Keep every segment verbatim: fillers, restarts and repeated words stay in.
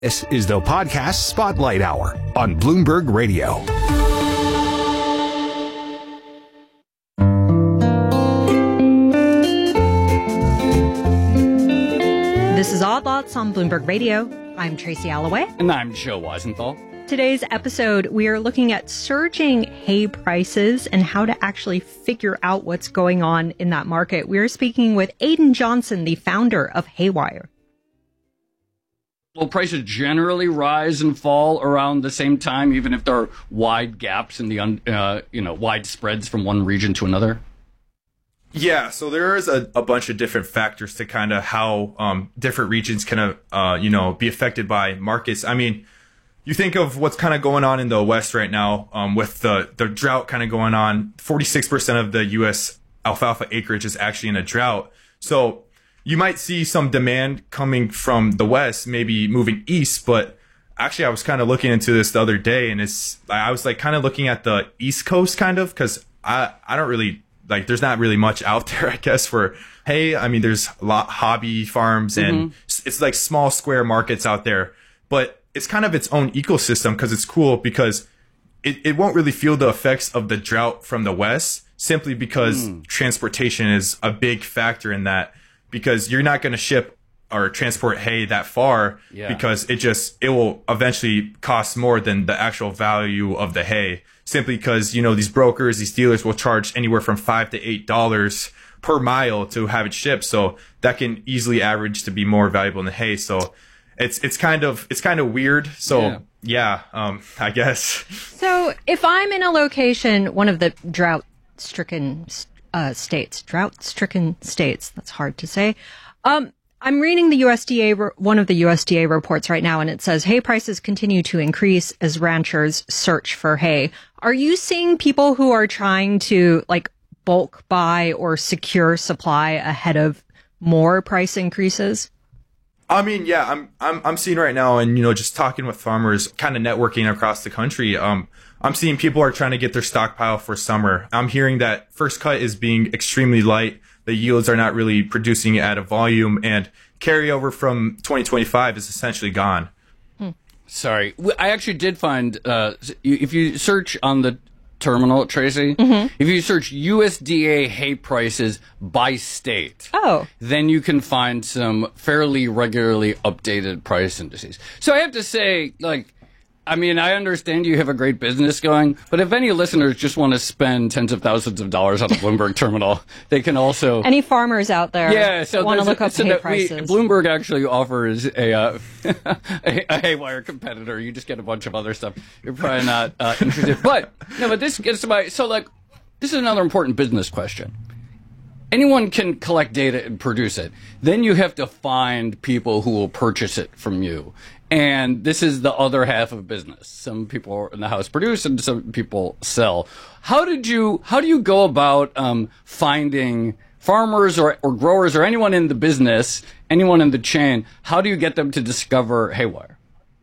This is the Podcast Spotlight Hour on Bloomberg Radio. This is Odd Lots on Bloomberg Radio. I'm Tracy Alloway. And I'm Joe Weisenthal. Today's episode, we are looking at surging hay prices and how to actually figure out what's going on in that market. We're speaking with Aidan Johnson, the founder of Haywire. Well, prices generally rise and fall around the same time, even if there are wide gaps in the, uh, you know, wide spreads from one region to another. Yeah, so there is a, a bunch of different factors to kind of how um, different regions can, uh, you know, be affected by markets. I mean, you think of what's kind of going on in the West right now um, with the, the drought kind of going on. forty-six percent of the U S alfalfa acreage is actually in a drought. So you might see some demand coming from the West, maybe moving east. But actually, I was kind of looking into this the other day, and it's I was like kind of looking at the East Coast kind of because I, I don't really like there's not really much out there, I guess, for hay. I mean, there's a lot hobby farms and mm-hmm. it's like small square markets out there. But it's kind of its own ecosystem because it's cool because it, it won't really feel the effects of the drought from the West simply because mm. transportation is a big factor in that. Because you're not going to ship or transport hay that far yeah. because it just it will eventually cost more than the actual value of the hay. Simply because, you know, these brokers, these dealers will charge anywhere from five to eight dollars per mile to have it shipped. So that can easily average to be more valuable than hay. So it's it's kind of it's kind of weird. So yeah, yeah um, I guess. So if I'm in a location, one of the drought-stricken Uh, states, drought-stricken states. That's hard to say. Um, I'm reading the U S D A, re- one of the U S D A reports right now, and it says hay prices continue to increase as ranchers search for hay. Are you seeing people who are trying to like bulk buy or secure supply ahead of more price increases? I mean, yeah, I'm I'm I'm seeing right now, and you know, just talking with farmers, kind of networking across the country. Um, I'm seeing people are trying to get their stockpile for summer. I'm hearing that first cut is being extremely light. The yields are not really producing at a volume, and carryover from twenty twenty-five is essentially gone. Hmm. Sorry, I actually did find uh, if you search on the terminal, Tracy, mm-hmm. if you search U S D A hay prices by state, oh. then you can find some fairly regularly updated price indices. So I have to say, like, I mean, I understand you have a great business going, but if any listeners just want to spend tens of thousands of dollars on a Bloomberg terminal, they can also... Any farmers out there yeah, so want to look a, up so hay we, prices. Bloomberg actually offers a, uh, a, a Haywire competitor. You just get a bunch of other stuff. You're probably not uh, interested. But, no, but this gets to my... So, like, this is another important business question. Anyone can collect data and produce it. Then you have to find people who will purchase it from you. And this is the other half of business. Some people in the house produce and some people sell. How did you, how do you go about um, finding farmers or, or growers or anyone in the business, anyone in the chain? How do you get them to discover Haywire?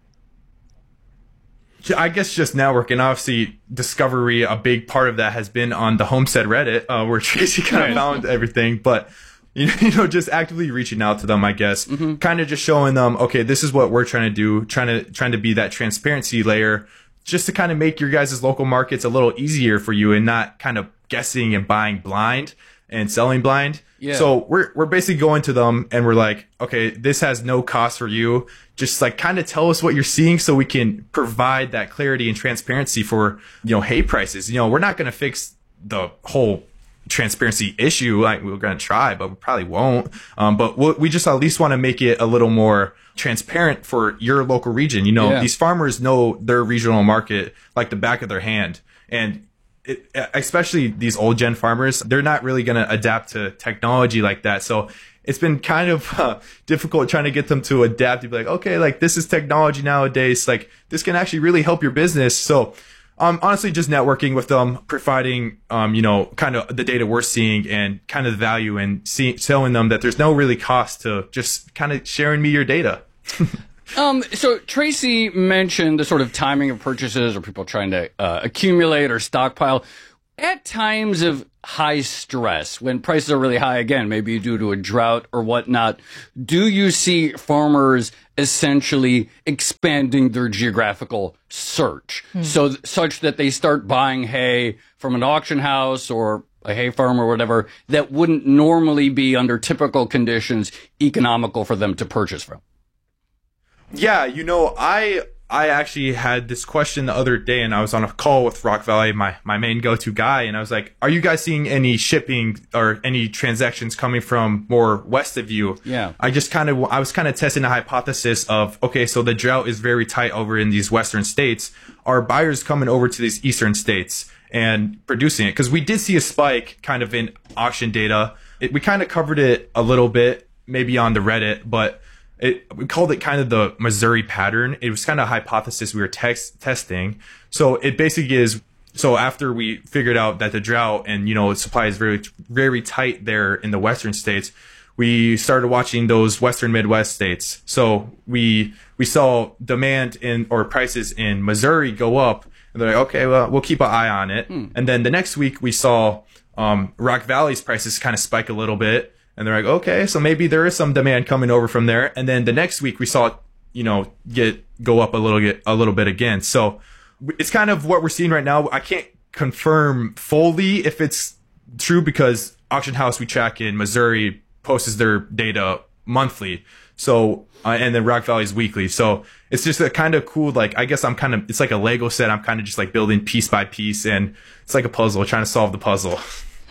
I guess just networking. Obviously, discovery, a big part of that has been on the Homestead Reddit, uh, where Tracy kind of found everything. But you know, just actively reaching out to them, I guess, mm-hmm. kind of just showing them, okay, this is what we're trying to do, trying to trying to be that transparency layer, just to kind of make your guys' local markets a little easier for you and not kind of guessing and buying blind and selling blind. Yeah. So we're we're basically going to them and we're like, okay, this has no cost for you. Just like kind of tell us what you're seeing so we can provide that clarity and transparency for, you know, hay prices. You know, we're not going to fix the whole transparency issue. Like we're going to try, but we probably won't. Um, but we'll, we just at least want to make it a little more transparent for your local region. You know, yeah. These farmers know their regional market like the back of their hand. And it, especially these old gen farmers, they're not really going to adapt to technology like that. So it's been kind of uh, difficult trying to get them to adapt to be like, okay, like this is technology nowadays. Like this can actually really help your business. So Um, honestly, just networking with them, providing, um, you know, kind of the data we're seeing and kind of the value and see, showing them that there's no really cost to just kind of sharing me your data. um, so Tracy mentioned the sort of timing of purchases or people trying to uh, accumulate or stockpile. at times of high stress, when prices are really high, again, maybe due to a drought or whatnot, do you see farmers essentially expanding their geographical search hmm. so such that they start buying hay from an auction house or a hay farm or whatever that wouldn't normally be under typical conditions economical for them to purchase from? Yeah, you know, I I actually had this question the other day, and I was on a call with Rock Valley, my, my main go-to guy, and I was like, are you guys seeing any shipping or any transactions coming from more west of you? Yeah. I just kind of, I was kind of testing the hypothesis of, okay, so the drought is very tight over in these western states. Are buyers coming over to these eastern states and producing it? Because we did see a spike kind of in auction data. It, we kind of covered it a little bit, maybe on the Reddit, but It, we called it kind of the Missouri pattern. It was kind of a hypothesis we were text, testing. So it basically is, so after we figured out that the drought and, you know, supply is very, very tight there in the western states, we started watching those western Midwest states. So we, we saw demand in, or prices in Missouri go up. And they're like, okay, well, we'll keep an eye on it. Hmm. And then the next week we saw, um, Rock Valley's prices kind of spike a little bit. And they're like, okay, so maybe there is some demand coming over from there. And then the next week we saw it, you know, get go up a little bit, a little bit again. So it's kind of what we're seeing right now. I can't confirm fully if it's true because Auction House we track in Missouri posts their data monthly. So uh, and then Rock Valley's weekly. So it's just a kind of cool, like, I guess I'm kind of, it's like a Lego set. I'm kind of just like building piece by piece, and it's like a puzzle, trying to solve the puzzle.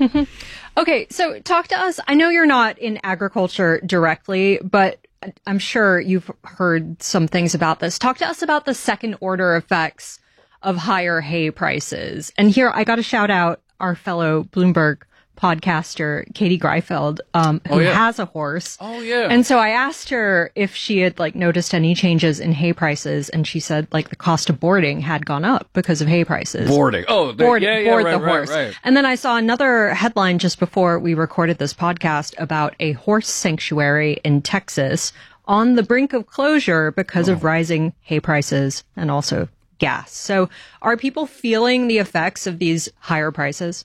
Okay, so talk to us. I know you're not in agriculture directly, but I'm sure you've heard some things about this. Talk to us about the second order effects of higher hay prices. And here I got to shout out our fellow Bloomberg podcaster, Katie Greifeld, um, who oh, yeah. has a horse. Oh, yeah. And so I asked her if she had like noticed any changes in hay prices. And she said like the cost of boarding had gone up because of hay prices. Boarding. Oh, the, board, yeah, yeah, board right, the right, horse. Right. And then I saw another headline just before we recorded this podcast about a horse sanctuary in Texas on the brink of closure because oh. of rising hay prices and also gas. So are people feeling the effects of these higher prices?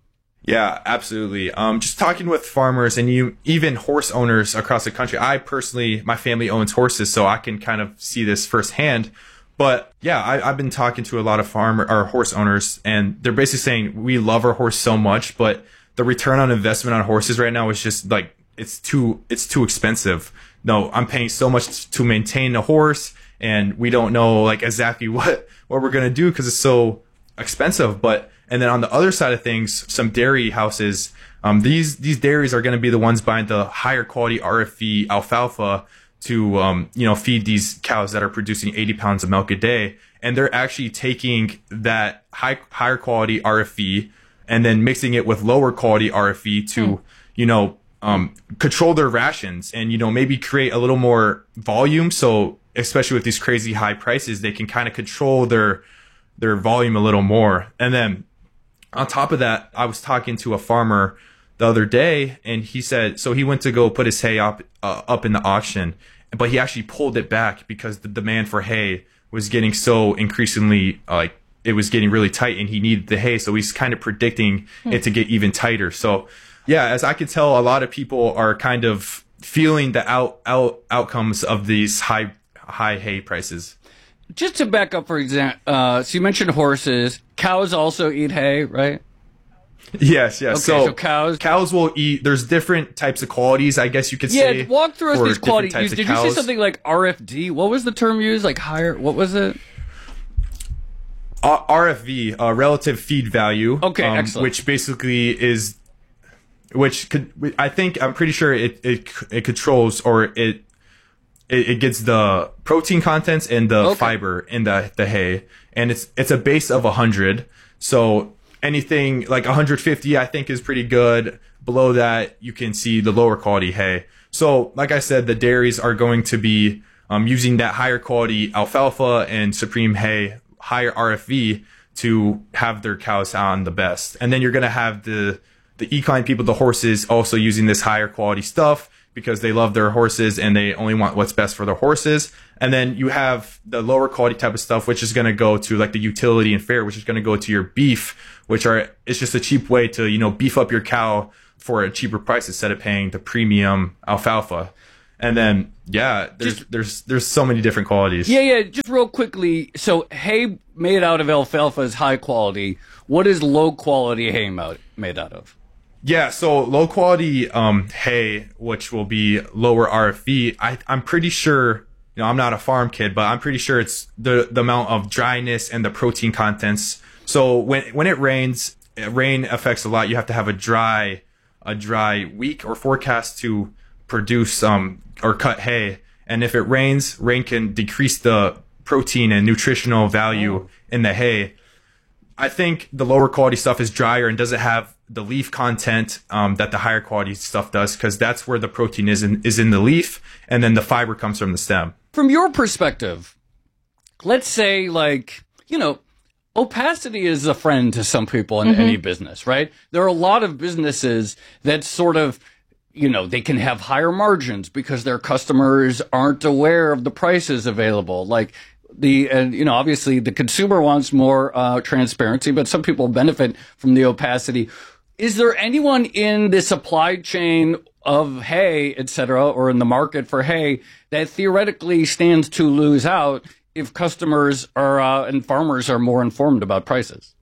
Yeah, absolutely. Um, just talking with farmers and you, even horse owners across the country. I personally, my family owns horses, so I can kind of see this firsthand. But yeah, I, I've been talking to a lot of farmer or horse owners, and they're basically saying we love our horse so much, but the return on investment on horses right now is just like it's too it's too expensive. No, I'm paying so much to maintain a horse, and we don't know like exactly what what we're gonna do because it's so expensive. But and then on the other side of things, some dairy houses, um, these these dairies are going to be the ones buying the higher quality R F V alfalfa to um, you know feed these cows that are producing eighty pounds of milk a day, and they're actually taking that high higher quality R F V and then mixing it with lower quality R F V to mm. you know um, control their rations and you know maybe create a little more volume. So especially with these crazy high prices, they can kind of control their their volume a little more. And then on top of that, I was talking to a farmer the other day, and he said, so he went to go put his hay up uh, up in the auction, but he actually pulled it back because the demand for hay was getting so increasingly, uh, like, it was getting really tight, and he needed the hay, so he's kind of predicting hmm. it to get even tighter. So, yeah, as I can tell, a lot of people are kind of feeling the out, out outcomes of these high high hay prices. Just to back up, for example, uh, so you mentioned horses. Cows also eat hay, right? Yes, yes. Okay, so, so cows cows will eat. There's different types of qualities, I guess you could yeah, say. Yeah, walk through us these qualities. You, did cows. you say something like R F D? What was the term used? Like higher? What was it? Uh, R F V, uh, relative feed value. Okay, um, excellent. Which basically is, which could I think I'm pretty sure it it it controls or it. It gets the protein contents and the okay. fiber in the the hay, and it's it's a base of one hundred. So anything like one hundred fifty, I think, is pretty good. Below that, you can see the lower quality hay. So, like I said, the dairies are going to be um, using that higher quality alfalfa and supreme hay, higher R F V, to have their cows on the best. And then you're going to have the the equine people, the horses, also using this higher quality stuff because they love their horses and they only want what's best for their horses. And then you have the lower quality type of stuff, which is going to go to like the utility and fare, which is going to go to your beef, which are, it's just a cheap way to, you know, beef up your cow for a cheaper price instead of paying the premium alfalfa. And then, yeah, there's, just, there's, there's so many different qualities. Yeah, yeah. Just real quickly. So hay made out of alfalfa is high quality. What is low quality hay made out of? Yeah, so low quality um, hay, which will be lower R F V, I, I'm pretty sure, you know, I'm not a farm kid, but I'm pretty sure it's the, the amount of dryness and the protein contents. So when when it rains, rain affects a lot. You have to have a dry, a dry week or forecast to produce um or cut hay. And if it rains, rain can decrease the protein and nutritional value in the hay. I think the lower quality stuff is drier and doesn't have the leaf content um, that the higher quality stuff does, because that's where the protein is in, is in the leaf, and then the fiber comes from the stem. From your perspective, let's say, like, you know, opacity is a friend to some people in mm-hmm. any business, right? There are a lot of businesses that sort of, you know, they can have higher margins because their customers aren't aware of the prices available. Like, The and you know obviously the consumer wants more uh, transparency, but some people benefit from the opacity. Is there anyone in the supply chain of hay, et cetera, or in the market for hay that theoretically stands to lose out if customers are uh, and farmers are more informed about prices?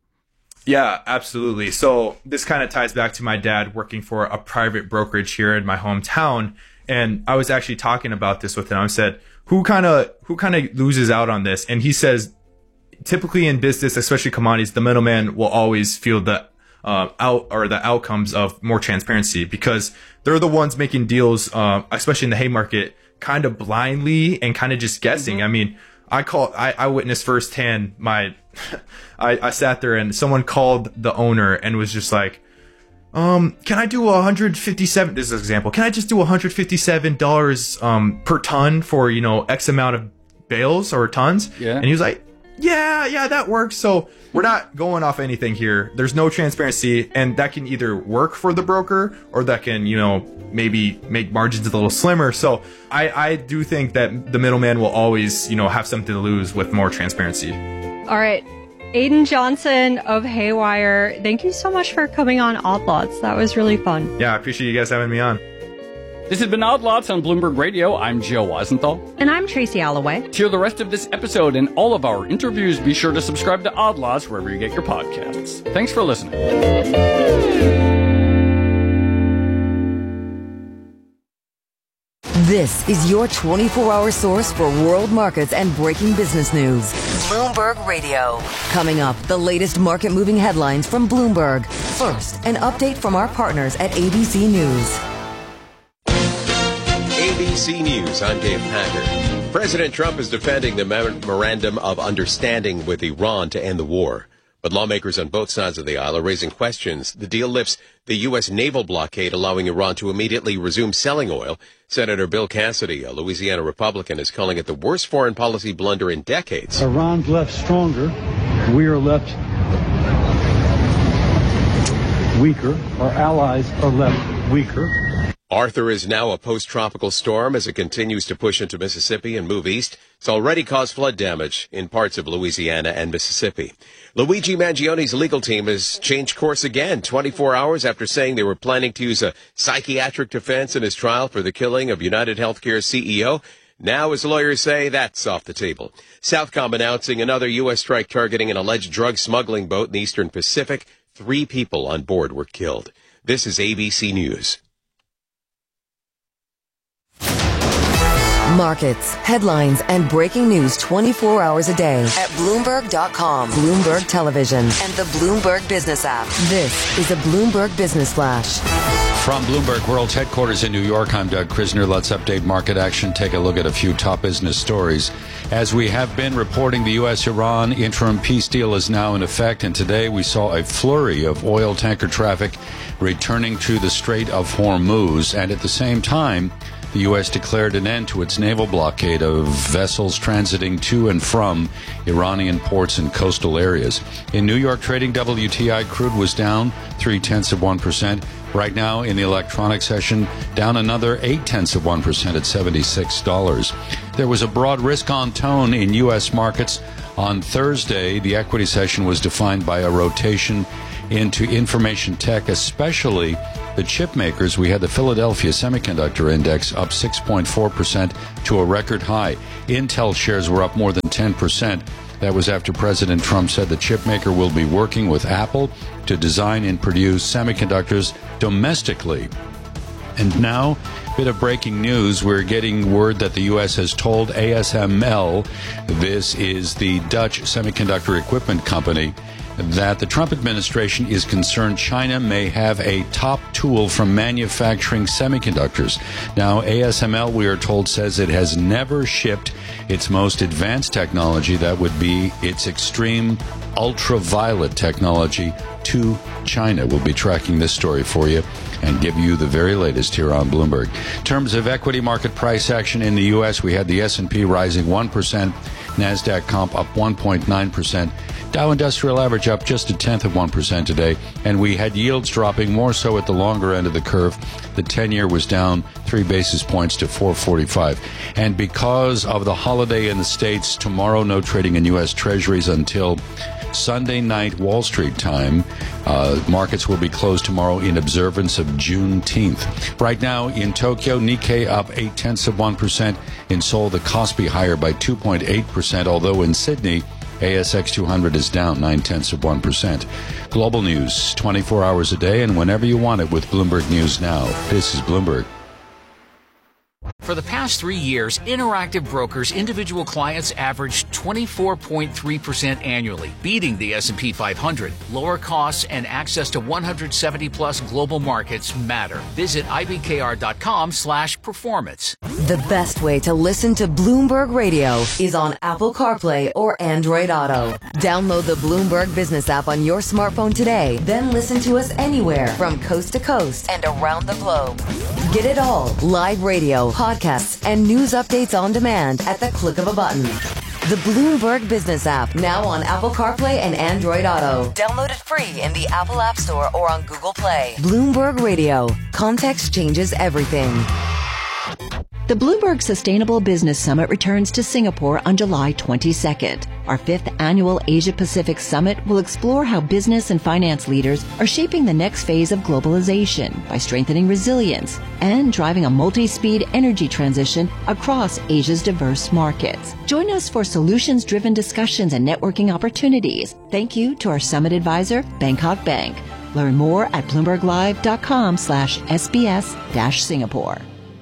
Yeah, absolutely. So this kind of ties back to my dad working for a private brokerage here in my hometown, and I was actually talking about this with him. I said, who kind of who kind of loses out on this? And he says, typically in business, especially commodities, the middleman will always feel the uh, out or the outcomes of more transparency, because they're the ones making deals, uh, especially in the hay market, kind of blindly and kind of just guessing. Mm-hmm. I mean, I call I, I witnessed firsthand my I, I sat there and someone called the owner and was just like, Um, can I do one hundred fifty-seven, this is an example, can I just do one hundred fifty-seven dollars um, per ton for, you know, X amount of bales or tons? Yeah. And he was like, yeah, yeah, that works. So we're not going off anything here. There's no transparency, and that can either work for the broker or that can, you know, maybe make margins a little slimmer. So I, I do think that the middleman will always, you know, have something to lose with more transparency. All right. Aiden Johnson of Haywire, thank you so much for coming on Odd Lots. That was really fun. Yeah, I appreciate you guys having me on. This has been Odd Lots on Bloomberg Radio. I'm Joe Weisenthal. And I'm Tracy Alloway. To hear the rest of this episode and all of our interviews, be sure to subscribe to Odd Lots wherever you get your podcasts. Thanks for listening. This is your twenty-four hour source for world markets and breaking business news. Bloomberg Radio. Coming up, the latest market-moving headlines from Bloomberg. First, an update from our partners at A B C News. A B C News, I'm Dave Packer. President Trump is defending the memorandum of understanding with Iran to end the war. But lawmakers on both sides of the aisle are raising questions. The deal lifts the U S naval blockade, allowing Iran to immediately resume selling oil. Senator Bill Cassidy, a Louisiana Republican, is calling it the worst foreign policy blunder in decades. Iran's left stronger. We are left weaker. Our allies are left weaker. Arthur is now a post-tropical storm as it continues to push into Mississippi and move east. It's already caused flood damage in parts of Louisiana and Mississippi. Luigi Mangione's legal team has changed course again, twenty-four hours after saying they were planning to use a psychiatric defense in his trial for the killing of United Healthcare C E O. Now his lawyers say that's off the table. Southcom announcing another U S strike targeting an alleged drug smuggling boat in the Eastern Pacific. Three people on board were killed. This is A B C News. Markets, headlines, and breaking news twenty-four hours a day at Bloomberg dot com, Bloomberg Television, and the Bloomberg Business app. This is a Bloomberg Business Flash. From Bloomberg World's headquarters in New York, I'm Doug Krisner. Let's update market action, take a look at a few top business stories. As we have been reporting, the U S Iran interim peace deal is now in effect, and today we saw a flurry of oil tanker traffic returning to the Strait of Hormuz, and at the same time, the U S declared an end to its naval blockade of vessels transiting to and from Iranian ports and coastal areas. In New York trading, W T I crude was down three-tenths of one percent. Right now in the electronics session, down another eight tenths of one percent at seventy-six dollars. There was a broad risk-on tone in U S markets. On Thursday, the equity session was defined by a rotation into information tech, especially the chip makers. We had the Philadelphia Semiconductor Index up six point four percent to a record high. Intel shares were up more than ten percent. That was after President Trump said the chip maker will be working with Apple to design and produce semiconductors domestically. And now, a bit of breaking news. We're getting word that the U S has told A S M L, this is the Dutch semiconductor equipment company, that the Trump administration is concerned China may have a top tool for manufacturing semiconductors. Now, A S M L, we are told, says it has never shipped its most advanced technology, that would be its extreme ultraviolet technology, to China. We'll be tracking this story for you and give you the very latest here on Bloomberg. In terms of equity market price action in the U S, we had the S and P rising one percent, NASDAQ comp up one point nine percent, Dow Industrial Average up just a tenth of one percent today, and we had yields dropping more so at the longer end of the curve. The ten-year was down three basis points to four forty-five. And because of the holiday in the States, tomorrow no trading in U S Treasuries until Sunday night Wall Street time. Uh, markets will be closed tomorrow in observance of Juneteenth. Right now in Tokyo, Nikkei up eight tenths of one percent. In Seoul, the Kospi higher by two point eight percent, although in Sydney, A S X two hundred is down nine tenths of one percent. Global news, twenty-four hours a day and whenever you want it with Bloomberg News Now. This is Bloomberg. For the past three years, Interactive Brokers individual clients averaged twenty-four point three percent annually, beating the S and P five hundred. Lower costs and access to one hundred seventy plus global markets matter. Visit ibkr.com slash performance. The best way to listen to Bloomberg Radio is on Apple CarPlay or Android Auto. Download the Bloomberg Business app on your smartphone today, then listen to us anywhere from coast to coast and around the globe. Get it all, live radio, podcasts, and news updates on demand at the click of a button. The Bloomberg Business app, now on Apple CarPlay and Android Auto. Download it free in the Apple App Store or on Google Play. Bloomberg Radio. Context changes everything. The Bloomberg Sustainable Business Summit returns to Singapore on July twenty-second. Our fifth annual Asia-Pacific Summit will explore how business and finance leaders are shaping the next phase of globalization by strengthening resilience and driving a multi-speed energy transition across Asia's diverse markets. Join us for solutions-driven discussions and networking opportunities. Thank you to our summit advisor, Bangkok Bank. Learn more at bloomberglive.com slash SBS dash Singapore.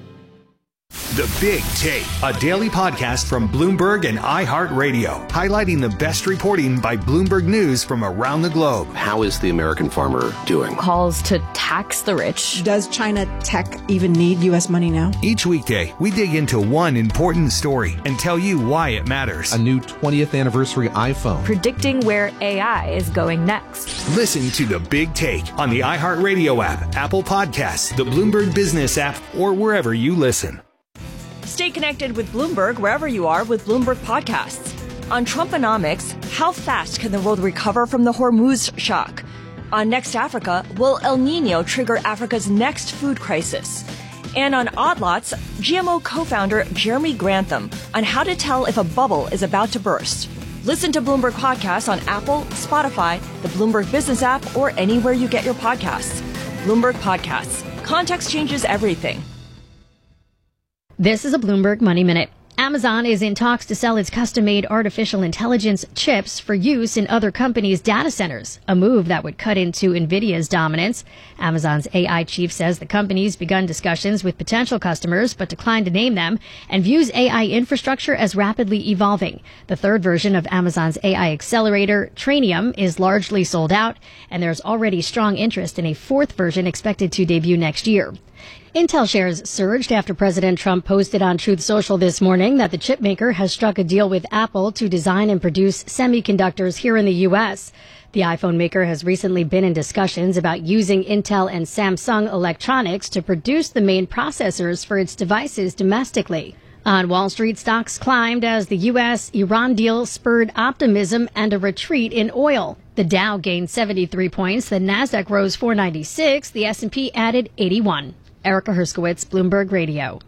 The Big Take, a daily podcast from Bloomberg and iHeartRadio, highlighting the best reporting by Bloomberg News from around the globe. How is the American farmer doing? Calls to tax the rich. Does China tech even need U S money now? Each weekday, we dig into one important story and tell you why it matters. A new twentieth anniversary iPhone. Predicting where A I is going next. Listen to The Big Take on the iHeartRadio app, Apple Podcasts, the Bloomberg Business app, or wherever you listen. Stay connected with Bloomberg wherever you are with Bloomberg Podcasts. On Trumponomics, how fast can the world recover from the Hormuz shock? On Next Africa, will El Nino trigger Africa's next food crisis? And on Odd Lots, G M O co-founder Jeremy Grantham on how to tell if a bubble is about to burst. Listen to Bloomberg Podcasts on Apple, Spotify, the Bloomberg Business app, or anywhere you get your podcasts. Bloomberg Podcasts. Context changes everything. This is a Bloomberg Money Minute. Amazon is in talks to sell its custom-made artificial intelligence chips for use in other companies' data centers, a move that would cut into NVIDIA's dominance. Amazon's A I chief says the company's begun discussions with potential customers but declined to name them and views A I infrastructure as rapidly evolving. The third version of Amazon's A I accelerator, Trainium, is largely sold out, and there's already strong interest in a fourth version expected to debut next year. Intel shares surged after President Trump posted on Truth Social this morning that the chipmaker has struck a deal with Apple to design and produce semiconductors here in the U S. The iPhone maker has recently been in discussions about using Intel and Samsung electronics to produce the main processors for its devices domestically. On Wall Street, stocks climbed as the U S Iran deal spurred optimism and a retreat in oil. The Dow gained seventy-three points, the Nasdaq rose four ninety-six, the S and P added eighty-one. Erica Herskowitz, Bloomberg Radio.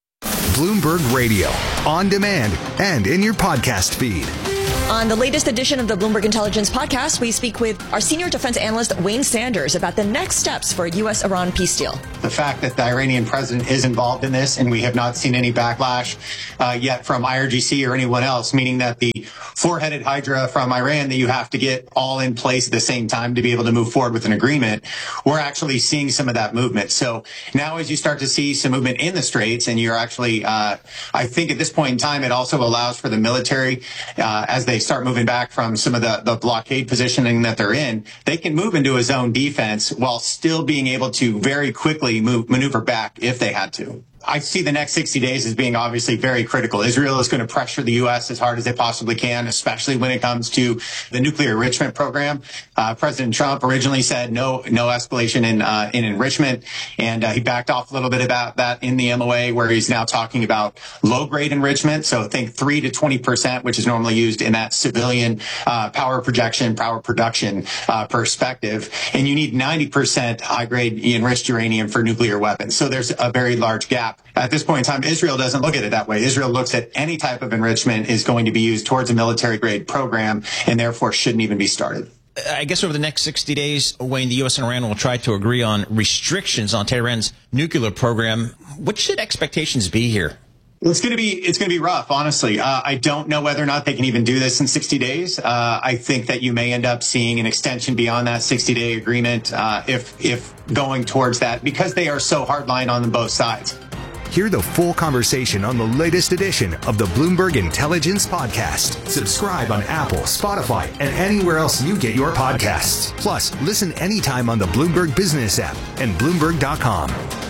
Bloomberg Radio, on demand and in your podcast feed. On the latest edition of the Bloomberg Intelligence Podcast, we speak with our senior defense analyst, Wayne Sanders, about the next steps for a U S Iran peace deal. The fact that the Iranian president is involved in this, and we have not seen any backlash uh, yet from I R G C or anyone else, meaning that the four-headed hydra from Iran that you have to get all in place at the same time to be able to move forward with an agreement, we're actually seeing some of that movement. So now as you start to see some movement in the Straits, and you're actually, uh, I think at this point in time, it also allows for the military, uh, as they start moving back from some of the, the blockade positioning that they're in, they can move into a zone defense while still being able to very quickly move, maneuver back if they had to. I see the next sixty days as being obviously very critical. Israel is going to pressure the U S as hard as they possibly can, especially when it comes to the nuclear enrichment program. Uh, President Trump originally said no, no escalation in, uh, in enrichment, and uh, he backed off a little bit about that in the M O A, where he's now talking about low-grade enrichment. So think three to twenty percent, which is normally used in that civilian uh, power projection, power production uh, perspective. And you need ninety percent high-grade enriched uranium for nuclear weapons. So there's a very large gap. At this point in time, Israel doesn't look at it that way. Israel looks at any type of enrichment is going to be used towards a military-grade program, and therefore shouldn't even be started. I guess over the next sixty days, Wayne, the U S and Iran will try to agree on restrictions on Tehran's nuclear program. What should expectations be here? It's going to be it's going to be rough, honestly. Uh, I don't know whether or not they can even do this in sixty days. Uh, I think that you may end up seeing an extension beyond that sixty-day agreement uh, if if going towards that, because they are so hardline on both sides. Hear the full conversation on the latest edition of the Bloomberg Intelligence Podcast. Subscribe on Apple, Spotify, and anywhere else you get your podcasts. Plus, listen anytime on the Bloomberg Business app and Bloomberg dot com.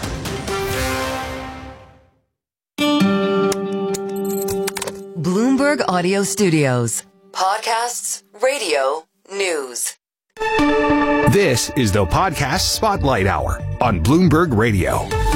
Bloomberg Audio Studios. Podcasts, radio, news. This is the Podcast Spotlight Hour on Bloomberg Radio.